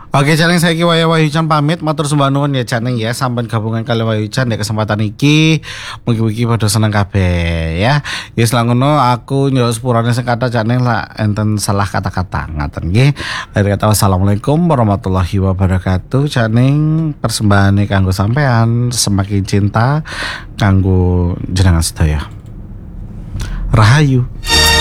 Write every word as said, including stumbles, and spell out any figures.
Oke, Caneng saiki waya Wahyucan pamit matur sembah nuwun ya Caneng ya sampean gabungan kali Wahyucan ya kesempatan iki mugi-mugi padha seneng kabeh ya. Ya selangkono aku nyuwun sepurane sing kata Caneng lah enten salah kata-kata ngaten nggih. Akhir kata wassalamualaikum warahmatullahi wabarakatuh. Caneng persembahane kanggo sampean semakin cinta kanggo jenengan sedaya. Rahayu.